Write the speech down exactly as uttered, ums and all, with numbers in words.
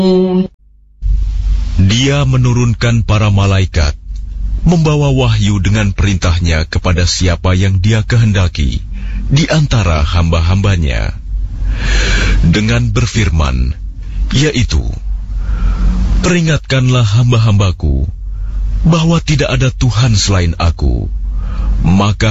Dia menurunkan para malaikat, membawa wahyu dengan perintahnya kepada siapa yang Dia kehendaki di antara hamba-hambanya, dengan berfirman, yaitu, peringatkanlah hamba-hambaku bahwa tidak ada Tuhan selain Aku, maka